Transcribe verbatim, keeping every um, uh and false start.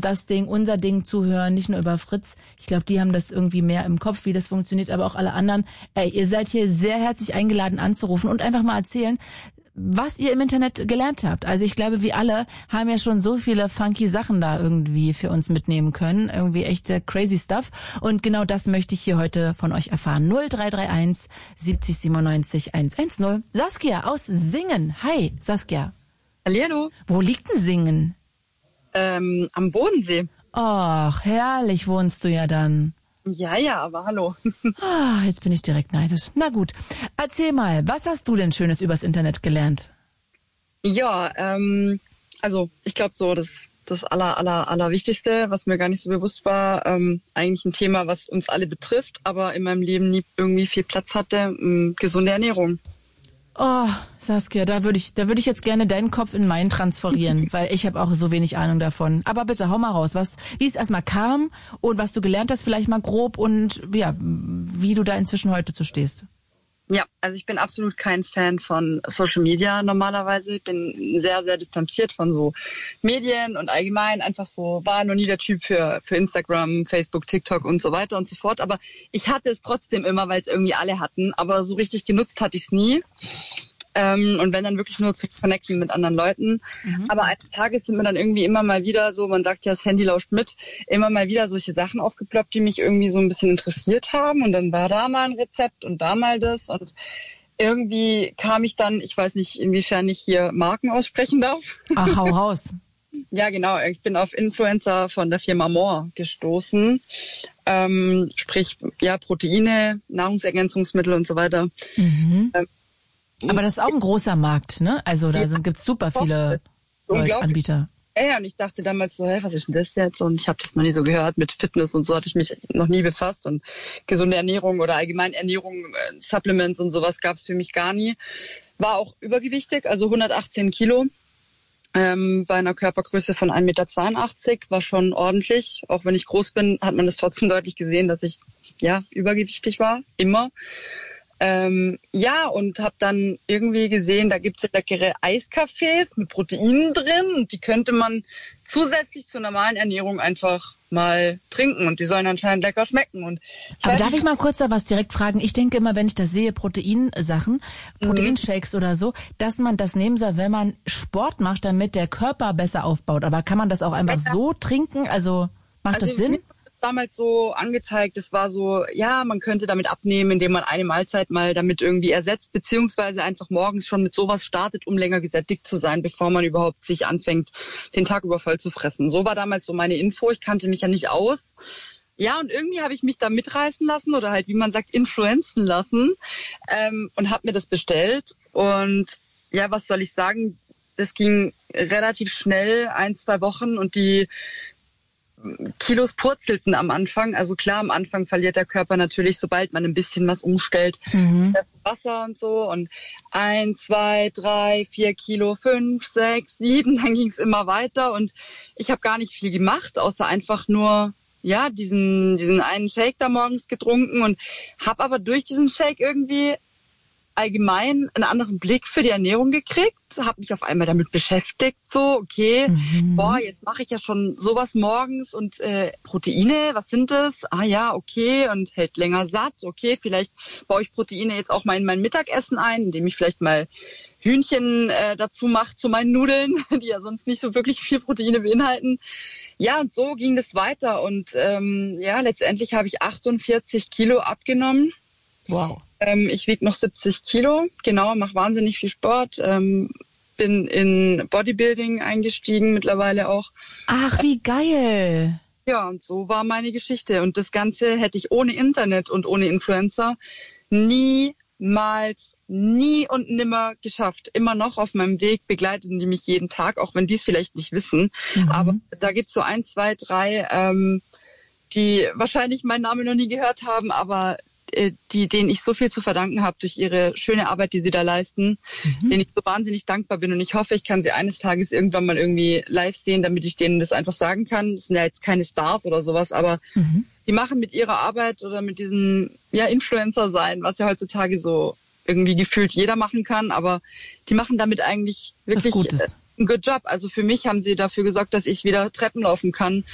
das Ding, unser Ding zuhören, nicht nur über Fritz. Ich glaube, die haben das irgendwie mehr im Kopf, wie das funktioniert, aber auch alle anderen. Ey, ihr seid hier sehr herzlich eingeladen anzurufen und einfach mal erzählen, was ihr im Internet gelernt habt. Also ich glaube, wir alle haben ja schon so viele funky Sachen da irgendwie für uns mitnehmen können. Irgendwie echte crazy stuff. Und genau das möchte ich hier heute von euch erfahren. null drei drei eins siebzig siebenundneunzig hundertzehn. Saskia aus Singen. Hi, Saskia. Hallihallo. Wo liegt denn Singen? Ähm, am Bodensee. Och, herrlich wohnst du ja dann. Ja, ja, aber hallo. Ah, jetzt bin ich direkt neidisch. Na gut, erzähl mal, was hast du denn Schönes übers Internet gelernt? Ja, ähm, also ich glaube so, das das aller, aller, aller Wichtigste, was mir gar nicht so bewusst war, ähm, eigentlich ein Thema, was uns alle betrifft, aber in meinem Leben nie irgendwie viel Platz hatte, mh, gesunde Ernährung. Oh, Saskia, da würde ich, da würde ich jetzt gerne deinen Kopf in meinen transferieren, weil ich habe auch so wenig Ahnung davon. Aber bitte, hau mal raus, was, wie es erstmal kam und was du gelernt hast, vielleicht mal grob und ja, wie du da inzwischen heute zu stehst. Ja, also ich bin absolut kein Fan von Social Media normalerweise. Ich bin sehr, sehr distanziert von so Medien und allgemein einfach so, war noch nie der Typ für für Instagram, Facebook, TikTok und so weiter und so fort. Aber ich hatte es trotzdem immer, weil es irgendwie alle hatten. Aber so richtig genutzt hatte ich es nie. Ähm, und wenn dann wirklich nur zu connecten mit anderen Leuten. Mhm. Aber eines Tages sind mir dann irgendwie immer mal wieder so, man sagt ja, das Handy lauscht mit, immer mal wieder solche Sachen aufgeploppt, die mich irgendwie so ein bisschen interessiert haben. Und dann war da mal ein Rezept und da mal das. Und irgendwie kam ich dann, ich weiß nicht, inwiefern ich hier Marken aussprechen darf. Ach, hau raus. Ja, genau. Ich bin auf Influencer von der Firma More gestoßen. Ähm, sprich, ja, Proteine, Nahrungsergänzungsmittel und so weiter. Mhm. Ähm, Aber das ist auch ein großer Markt, ne? Also da ja, gibt es super viele Leute, Anbieter. Ja, und ich dachte damals so, hey, was ist denn das jetzt? Und ich habe das noch nie so gehört. Mit Fitness und so hatte ich mich noch nie befasst. Und gesunde Ernährung oder allgemein Ernährung, äh, Supplements und sowas gab es für mich gar nie. War auch übergewichtig, also hundertachtzehn Kilo. Ähm, bei einer Körpergröße von ein Meter zweiundachtzig, war schon ordentlich. Auch wenn ich groß bin, hat man das trotzdem deutlich gesehen, dass ich ja übergewichtig war, immer. Ähm, ja, und habe dann irgendwie gesehen, da gibt's leckere Eiskaffees mit Proteinen drin und die könnte man zusätzlich zur normalen Ernährung einfach mal trinken und die sollen anscheinend lecker schmecken. Und Aber darf ich mal kurz da was direkt fragen? Ich denke immer, wenn ich das sehe, Proteinsachen, Proteinshakes mhm. oder so, dass man das nehmen soll, wenn man Sport macht, damit der Körper besser aufbaut. Aber kann man das auch einfach ja. so trinken? Also macht also das Sinn? Damals so angezeigt, es war so, ja, man könnte damit abnehmen, indem man eine Mahlzeit mal damit irgendwie ersetzt, beziehungsweise einfach morgens schon mit sowas startet, um länger gesättigt zu sein, bevor man überhaupt sich anfängt, den Tag über voll zu fressen. So war damals so meine Info, ich kannte mich ja nicht aus. Ja, und irgendwie habe ich mich da mitreißen lassen oder halt, wie man sagt, influenzen lassen ähm, und habe mir das bestellt. Und ja, was soll ich sagen, das ging relativ schnell, ein, zwei Wochen und die Kilos purzelten am Anfang. Also klar, am Anfang verliert der Körper natürlich, sobald man ein bisschen was umstellt, mhm. Wasser und so. Und ein, zwei, drei, vier Kilo, fünf, sechs, sieben, dann ging es immer weiter. Und ich habe gar nicht viel gemacht, außer einfach nur ja diesen diesen einen Shake da morgens getrunken und habe aber durch diesen Shake irgendwie allgemein einen anderen Blick für die Ernährung gekriegt, habe mich auf einmal damit beschäftigt, so, okay, mhm. boah, jetzt mache ich ja schon sowas morgens und äh, Proteine, was sind das? Ah ja, okay, und hält länger satt, okay, vielleicht baue ich Proteine jetzt auch mal in mein Mittagessen ein, indem ich vielleicht mal Hühnchen äh, dazu mache zu meinen Nudeln, die ja sonst nicht so wirklich viel Proteine beinhalten. Ja, und so ging das weiter und ähm, ja, letztendlich habe ich achtundvierzig Kilo abgenommen. Wow. Ähm, ich wiege noch siebzig Kilo, genau, mache wahnsinnig viel Sport, ähm, bin in Bodybuilding eingestiegen mittlerweile auch. Ach, wie geil! Ja, und so war meine Geschichte. Und das Ganze hätte ich ohne Internet und ohne Influencer niemals, nie und nimmer geschafft. Immer noch auf meinem Weg begleiten die mich jeden Tag, auch wenn die es vielleicht nicht wissen. Mhm. Aber da gibt's so ein, zwei, drei, ähm, die wahrscheinlich meinen Namen noch nie gehört haben, aber die, denen ich so viel zu verdanken habe durch ihre schöne Arbeit, die sie da leisten, mhm. denen ich so wahnsinnig dankbar bin. Und ich hoffe, ich kann sie eines Tages irgendwann mal irgendwie live sehen, damit ich denen das einfach sagen kann. Das sind ja jetzt keine Stars oder sowas, aber mhm. die machen mit ihrer Arbeit oder mit diesem ja, Influencer sein, was ja heutzutage so irgendwie gefühlt jeder machen kann, aber die machen damit eigentlich wirklich einen good Job. Also für mich haben sie dafür gesorgt, dass ich wieder Treppen laufen kann